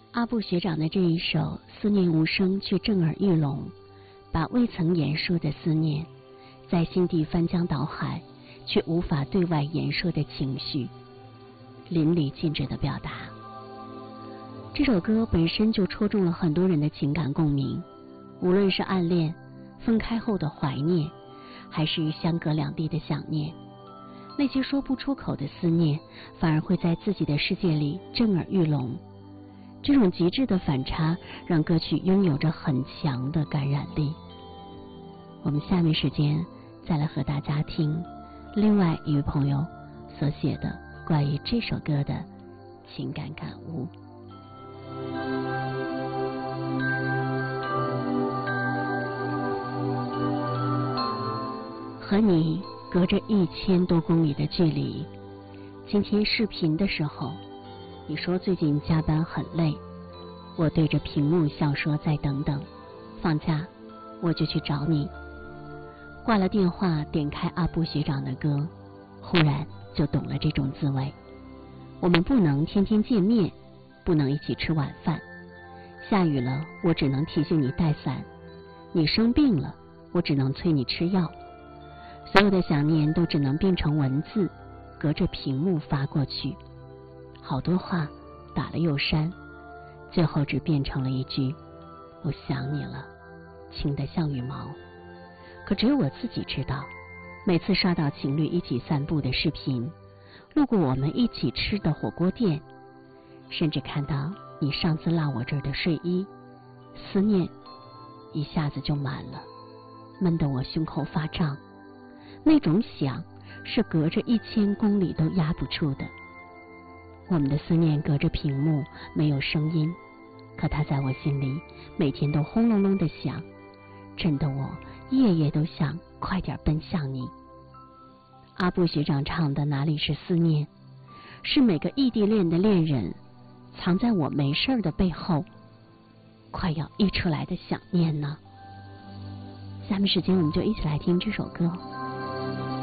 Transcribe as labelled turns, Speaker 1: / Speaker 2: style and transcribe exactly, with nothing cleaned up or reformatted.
Speaker 1: 阿布学长的这一首《思念无声却震耳欲聋》，把未曾言说的思念，在心底翻江倒海却无法对外言说的情绪，淋漓尽致的表达。这首歌本身就戳中了很多人的情感共鸣，无论是暗恋、分开后的怀念，还是相隔两地的想念，那些说不出口的思念，反而会在自己的世界里震耳欲聋。这种极致的反差，让歌曲拥有着很强的感染力。我们下面时间再来和大家听另外一位朋友所写的关于这首歌的情感感悟。和你隔着一千多公里的距离，今天视频的时候，你说最近加班很累，我对着屏幕笑说再等等，放假我就去找你。挂了电话，点开阿布学长的歌，忽然就懂了这种滋味。我们不能天天见面，不能一起吃晚饭，下雨了我只能提醒你带伞，你生病了我只能催你吃药，所有的想念都只能变成文字，隔着屏幕发过去。好多话打了又删，最后只变成了一句我想你了，轻得像羽毛。可只有我自己知道，每次刷到情侣一起散步的视频，路过我们一起吃的火锅店，甚至看到你上次落我这儿的睡衣，思念一下子就满了，闷得我胸口发胀。那种想是隔着一千公里都压不住的。我们的思念隔着屏幕没有声音，可它在我心里每天都轰隆隆的响，震得我夜夜都想快点奔向你。阿布学长唱的哪里是思念，是每个异地恋的恋人藏在我没事的背后快要溢出来的想念呢。下面时间我们就一起来听这首歌。